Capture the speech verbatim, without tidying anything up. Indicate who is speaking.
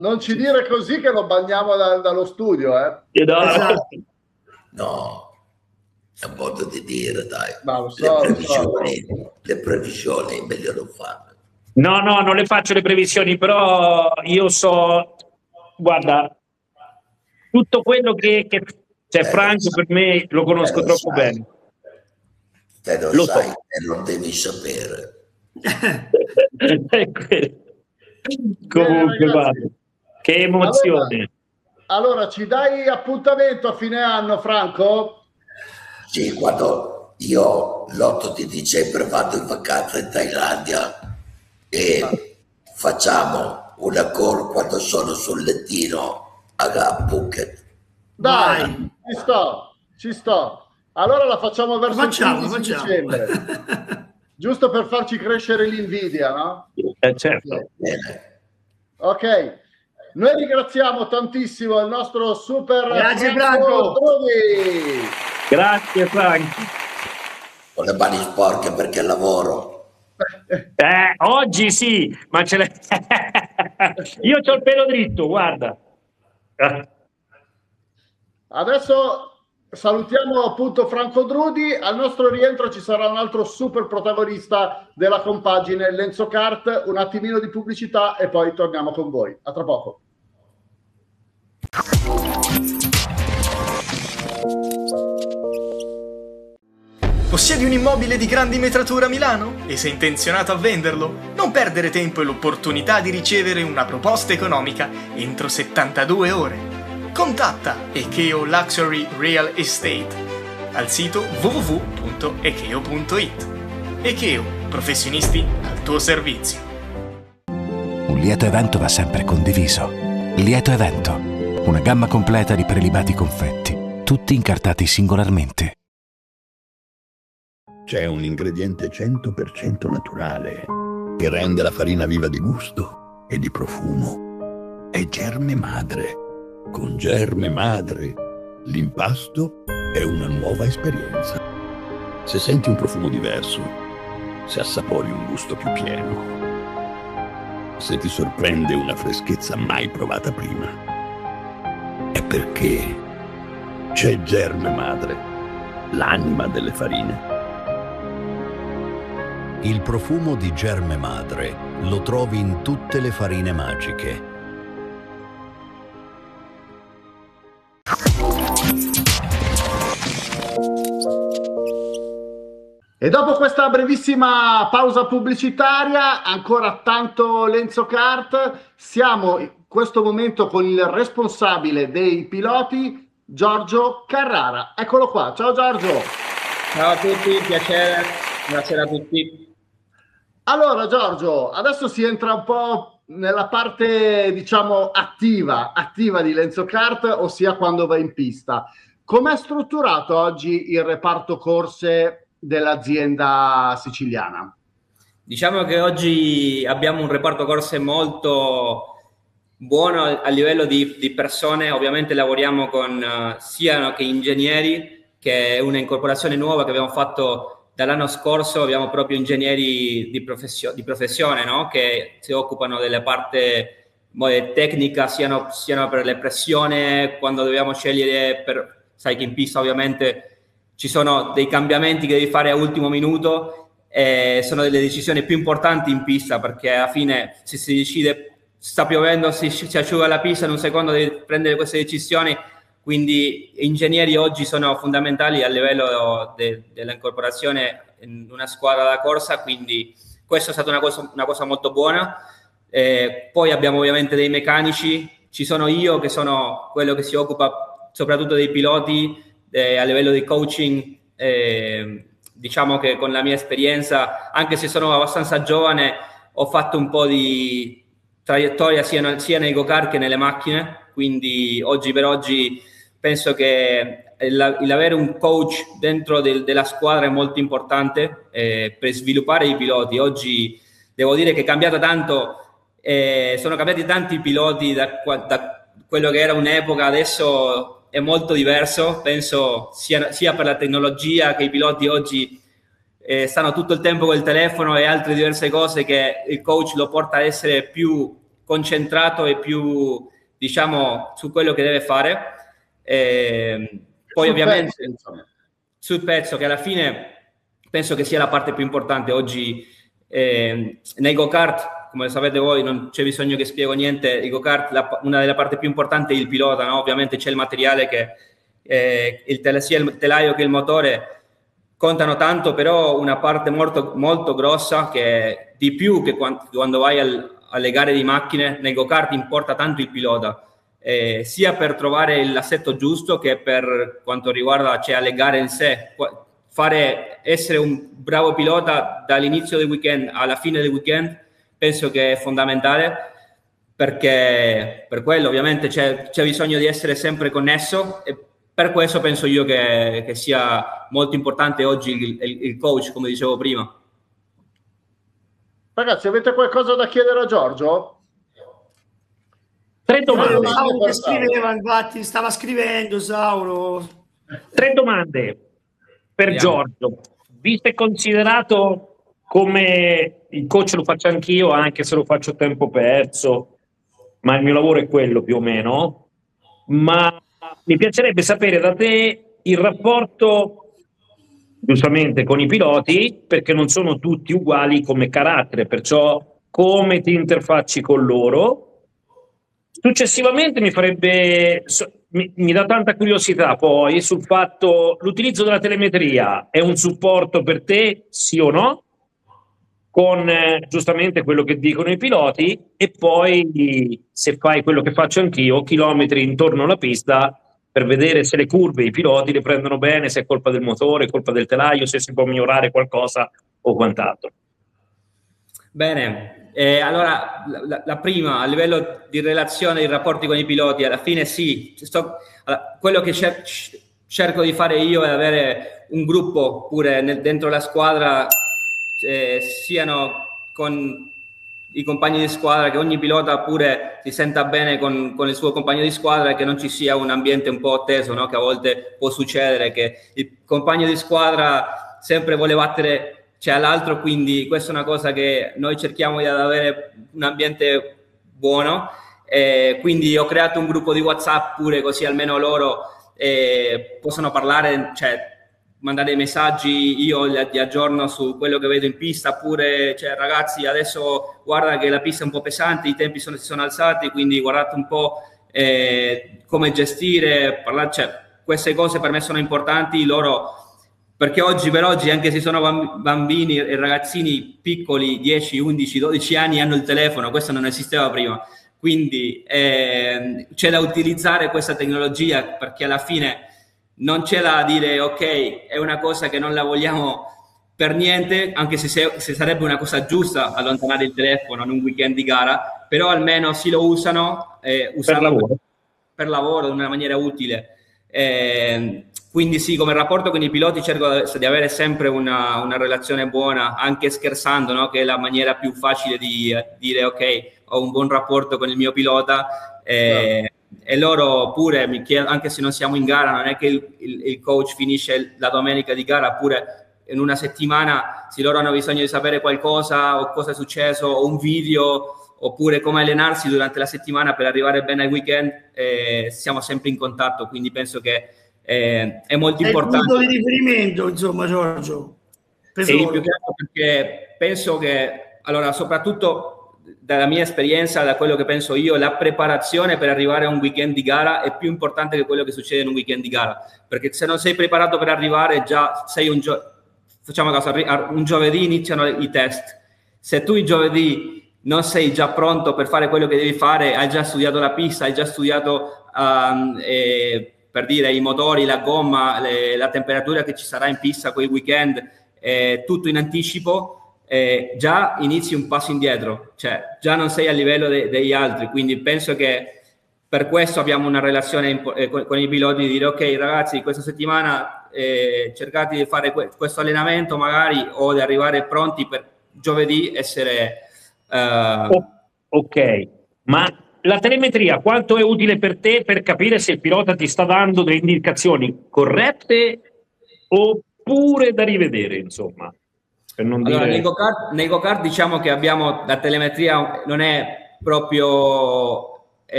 Speaker 1: non ci dire così che lo banniamo da, dallo studio, eh?
Speaker 2: Esatto.
Speaker 3: No, è un modo di dire, dai.
Speaker 1: Ma lo so,
Speaker 3: le,
Speaker 1: lo
Speaker 3: previsioni,
Speaker 1: so.
Speaker 3: le previsioni è meglio non farle.
Speaker 2: No, no, non le faccio le previsioni, però io so, guarda, tutto quello che, che cioè,
Speaker 3: Eh,
Speaker 2: Franco per me lo conosco
Speaker 3: eh, lo
Speaker 2: troppo
Speaker 3: sai.
Speaker 2: bene.
Speaker 3: Te lo,
Speaker 2: Lo
Speaker 3: sai
Speaker 2: so.
Speaker 3: e lo devi sapere.
Speaker 2: Comunque,
Speaker 1: Bene,
Speaker 2: guarda, che emozione.
Speaker 1: Allora, allora, ci dai appuntamento a fine anno, Franco?
Speaker 3: Sì, quando io l'otto di dicembre vado in vacanza in Thailandia e ah. facciamo una call quando sono sul lettino a Phuket.
Speaker 1: Dai, Vai. ci sto, ci sto. Allora la facciamo verso
Speaker 4: facciamo,
Speaker 1: il quindici
Speaker 4: facciamo.
Speaker 1: dicembre. Giusto per farci crescere l'invidia, no?
Speaker 2: Eh, certo.
Speaker 3: Bene.
Speaker 1: Ok, noi ringraziamo tantissimo il nostro super
Speaker 4: Grazie,
Speaker 1: Franco Drudi.
Speaker 2: Grazie Franco.
Speaker 3: Con le mani sporche perché lavoro.
Speaker 2: Eh, oggi sì, ma ce l'hai. Io c'ho il pelo dritto, guarda.
Speaker 1: Adesso salutiamo appunto Franco Drudi. Al nostro rientro ci sarà un altro super protagonista della compagine, Lenzo Kart. Un attimino di pubblicità e poi torniamo con voi. A tra poco.
Speaker 5: Possiedi un immobile di grandi metrature a Milano e sei intenzionato a venderlo? Non perdere tempo e l'opportunità di ricevere una proposta economica entro settantadue ore. Contatta Ekeo Luxury Real Estate al sito w w w punto ekeo punto it. Ekeo, professionisti al tuo servizio.
Speaker 6: Un lieto evento va sempre condiviso. Lieto evento, una gamma completa di prelibati confetti, tutti incartati singolarmente.
Speaker 7: C'è un ingrediente cento per cento naturale che rende la farina viva di gusto e di profumo. È Germe Madre. Con Germe Madre l'impasto è una nuova esperienza. Se senti un profumo diverso, se assapori un gusto più pieno, se ti sorprende una freschezza mai provata prima, è perché c'è Germe Madre, l'anima delle farine.
Speaker 8: Il profumo di Germe Madre lo trovi in tutte le farine magiche.
Speaker 1: E dopo questa brevissima pausa pubblicitaria, ancora tanto Lenzo Kart, siamo in questo momento con il responsabile dei piloti, Giorgio Carrara. Eccolo qua, ciao Giorgio.
Speaker 9: Ciao a tutti, piacere, buonasera a tutti.
Speaker 1: Allora Giorgio, adesso si entra un po' nella parte, diciamo, attiva, attiva di Lenzo Kart, ossia quando va in pista. Com'è strutturato oggi il reparto corse dell'azienda siciliana?
Speaker 9: Diciamo che oggi abbiamo un reparto corse molto buono a livello di, di persone. Ovviamente lavoriamo con uh, sia che ingegneri, che è una incorporazione nuova che abbiamo fatto dall'anno scorso. Abbiamo proprio ingegneri di, professio- di professione, no? Che si occupano della parte tecnica, siano, siano per le pressioni, quando dobbiamo scegliere, per, sai che in pista ovviamente ci sono dei cambiamenti che devi fare a ultimo minuto, e sono delle decisioni più importanti in pista, perché alla fine se si decide, sta piovendo, si, si asciuga la pista, in un secondo devi prendere queste decisioni. Quindi gli ingegneri oggi sono fondamentali a livello de, dell'incorporazione in una squadra da corsa, quindi questa è stata una cosa, una cosa molto buona. Eh, poi abbiamo ovviamente dei meccanici, ci sono io che sono quello che si occupa soprattutto dei piloti eh, a livello di coaching. Eh, diciamo che con la mia esperienza, anche se sono abbastanza giovane, ho fatto un po' di traiettoria sia, sia nei go-kart che nelle macchine, quindi oggi per oggi penso che il, il avere un coach dentro del, della squadra è molto importante eh, per sviluppare i piloti. Oggi devo dire che è cambiato tanto, eh, sono cambiati tanti piloti da, da quello che era un'epoca, adesso è molto diverso, penso sia, sia per la tecnologia, che i piloti oggi eh, stanno tutto il tempo col telefono e altre diverse cose, che il coach lo porta a essere più concentrato e più, diciamo, su quello che deve fare. E poi sul ovviamente pezzo, sul pezzo, che alla fine penso che sia la parte più importante oggi eh, nei go-kart. Come sapete voi, non c'è bisogno che spiego niente. I go-kart, la, una delle parti più importanti è il pilota, no? Ovviamente c'è il materiale che eh, il tele, sia il telaio che il motore contano tanto, però una parte molto, molto grossa, che è di più che quando, quando vai al, alle gare di macchine, nei go-kart importa tanto il pilota, eh, sia per trovare l'assetto giusto che per quanto riguarda, cioè, alle gare in sé. Fare, essere un bravo pilota dall'inizio del weekend alla fine del weekend penso che è fondamentale, perché per quello ovviamente c'è, c'è bisogno di essere sempre connesso, e per questo penso io che, che sia molto importante oggi il, il, il coach, come dicevo prima.
Speaker 1: Ragazzi, avete qualcosa da chiedere a Giorgio?
Speaker 2: Tre domande.
Speaker 4: Sauro che scriveva, infatti, stava scrivendo Sauro.
Speaker 2: Tre domande per Andiamo. Giorgio. Visto e considerato come il coach lo faccio anch'io, anche se lo faccio a tempo perso, ma il mio lavoro è quello più o meno, ma mi piacerebbe sapere da te il rapporto, giustamente, con i piloti, perché non sono tutti uguali come carattere, perciò come ti interfacci con loro. Successivamente mi farebbe, mi, mi dà tanta curiosità poi sul fatto, l'utilizzo della telemetria è un supporto per te, sì o no? Con eh, giustamente quello che dicono i piloti, e poi se fai quello che faccio anch'io, chilometri intorno alla pista per vedere se le curve i piloti le prendono bene, se è colpa del motore, colpa del telaio, se si può migliorare qualcosa o quant'altro.
Speaker 9: Bene, eh, allora la, la prima, a livello di relazione, i rapporti con i piloti, alla fine sì, sto, allora, quello che cer- cerco di fare io è avere un gruppo pure nel, dentro la squadra, eh, siano con i compagni di squadra, che ogni pilota pure si senta bene con, con il suo compagno di squadra, e che non ci sia un ambiente un po' teso, no? Che a volte può succedere che il compagno di squadra sempre vuole battere, cioè, all'altro, quindi questa è una cosa che noi cerchiamo di avere, un ambiente buono, eh, quindi ho creato un gruppo di WhatsApp pure, così almeno loro eh, possono parlare, cioè mandare messaggi, io li aggiorno su quello che vedo in pista, pure, cioè, ragazzi, adesso guarda che la pista è un po' pesante, i tempi sono, si sono alzati, quindi guardate un po' eh, come gestire, parlare, cioè, queste cose per me sono importanti, loro, perché oggi per oggi, anche se sono bambini e ragazzini piccoli, dieci, undici, dodici anni, hanno il telefono, questo non esisteva prima, quindi eh, c'è da utilizzare questa tecnologia, perché alla fine non c'è da dire ok, è una cosa che non la vogliamo per niente, anche se, se, se sarebbe una cosa giusta allontanare il telefono in un weekend di gara, però almeno si lo usano, eh, usarlo per lavoro. per lavoro in una maniera utile. Eh, quindi sì, come rapporto con i piloti cerco di avere sempre una, una relazione buona, anche scherzando, no? Che è la maniera più facile di eh, dire ok, ho un buon rapporto con il mio pilota, eh, no. E loro pure mi chiedono, anche se non siamo in gara, non è che il, il, il coach finisce la domenica di gara, pure in una settimana, se loro hanno bisogno di sapere qualcosa o cosa è successo o un video, oppure come allenarsi durante la settimana per arrivare bene al weekend, eh, siamo sempre in contatto, quindi penso che eh, è molto è importante.
Speaker 4: È il punto di riferimento, insomma, Giorgio.
Speaker 9: Sì, più che altro perché penso che, allora, soprattutto dalla mia esperienza, da quello che penso io, la preparazione per arrivare a un weekend di gara è più importante che quello che succede in un weekend di gara, perché se non sei preparato per arrivare, già sei un gio- facciamo caso, un giovedì iniziano i test, se tu il giovedì non sei già pronto per fare quello che devi fare, hai già studiato la pista, hai già studiato um, eh, per dire i motori, la gomma, le, la temperatura che ci sarà in pista quel weekend, eh, tutto in anticipo, eh, già inizi un passo indietro, cioè già non sei a livello de- degli altri, quindi penso che per questo abbiamo una relazione impo- eh, con, con i piloti, di dire ok ragazzi, questa settimana eh, cercate di fare que- questo allenamento magari, o di arrivare pronti per giovedì essere uh...
Speaker 2: oh, ok, ma la telemetria quanto è utile per te per capire se il pilota ti sta dando delle indicazioni corrette oppure da rivedere, insomma? Per non
Speaker 9: allora,
Speaker 2: dire...
Speaker 9: nei go-kart, nei go-kart diciamo che abbiamo la telemetria, non è proprio